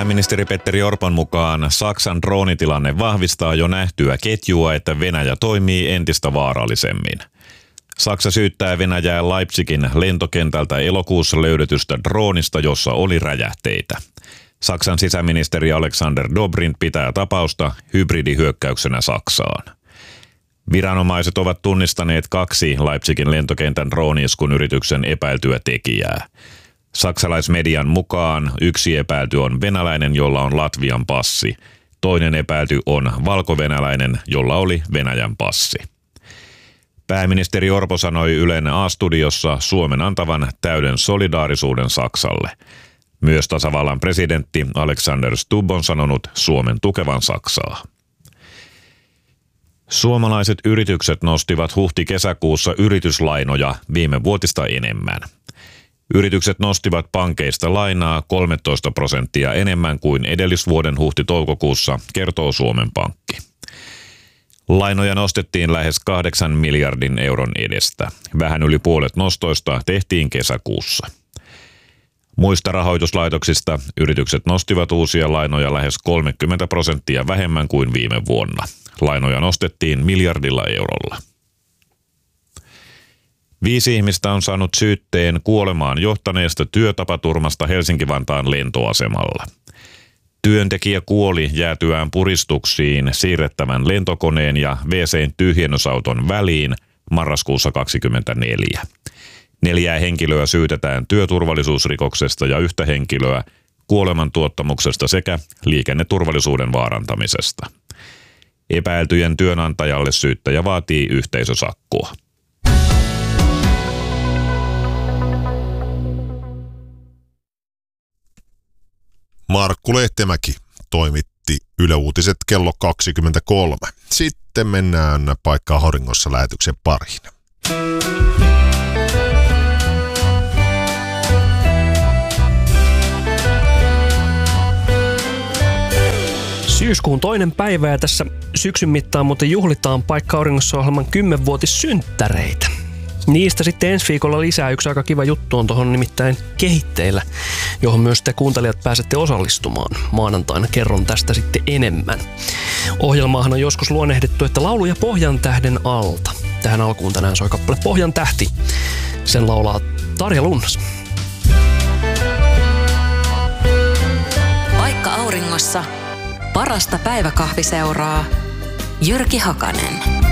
Pääministeri Petteri Orpon mukaan Saksan droonitilanne vahvistaa jo nähtyä ketjua, että Venäjä toimii entistä vaarallisemmin. Saksa syyttää Venäjää Leipzigin lentokentältä elokuussa löydetystä droonista, jossa oli räjähteitä. Saksan sisäministeri Alexander Dobrindt pitää tapausta hybridihyökkäyksenä Saksaan. Viranomaiset ovat tunnistaneet 2 Leipzigin lentokentän drooni-iskun yrityksen epäiltyä tekijää. Saksalaismedian mukaan yksi epäilty on venäläinen, jolla on Latvian passi. Toinen epäilty on valkovenäläinen, jolla oli Venäjän passi. Pääministeri Orpo sanoi Ylen A-studiossa Suomen antavan täyden solidaarisuuden Saksalle. Myös tasavallan presidentti Alexander Stubb on sanonut Suomen tukevan Saksaa. Suomalaiset yritykset nostivat huhti-kesäkuussa yrityslainoja viime vuotista enemmän. Yritykset nostivat pankeista lainaa 13% enemmän kuin edellisvuoden huhti-toukokuussa, kertoo Suomen Pankki. Lainoja nostettiin lähes 8 miljardin euron edestä. Vähän yli puolet nostoista tehtiin kesäkuussa. Muista rahoituslaitoksista yritykset nostivat uusia lainoja lähes 30% vähemmän kuin viime vuonna. Lainoja nostettiin miljardilla eurolla. 5 ihmistä on saanut syytteen kuolemaan johtaneesta työtapaturmasta Helsinki-Vantaan lentoasemalla. Työntekijä kuoli jäätyään puristuksiin siirrettävän lentokoneen ja WC:n tyhjennysauton väliin marraskuussa 2024. 4 henkilöä syytetään työturvallisuusrikoksesta ja 1 henkilöä kuolemantuottamuksesta sekä liikenneturvallisuuden vaarantamisesta. Epäiltyjen työnantajalle syyttäjä vaatii yhteisösakkoa. Markku Lehtemäki toimitti Yle Uutiset kello 23. Sitten mennään Paikka Auringossa lähetyksen pariin. Syyskuun 2. päivä ja tässä syksyn mittaan muuten juhlitaan Paikka Auringossa -ohjelman 10-vuotissynttäreitä. Niistä sitten ensi viikolla lisää. Yksi aika kiva juttu on tuohon nimittäin kehitteillä, johon myös te kuuntelijat pääsette osallistumaan. Maanantaina kerron tästä sitten enemmän. Ohjelmaahan on joskus luonnehdittu, että lauluja Pohjan tähden alta. Tähän alkuun tänään soi kappale Pohjan tähti. Sen laulaa Tarja Lunnas. Paikka Auringossa. Parasta päiväkahviseuraa. Jyrki Hakanen.